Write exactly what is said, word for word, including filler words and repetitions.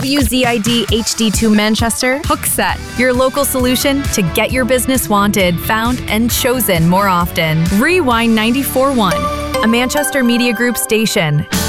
W Z I D H D two Manchester, Hookset, your local solution to get your business wanted, found, and chosen more often. Rewind ninety-four point one, a Manchester Media Group station.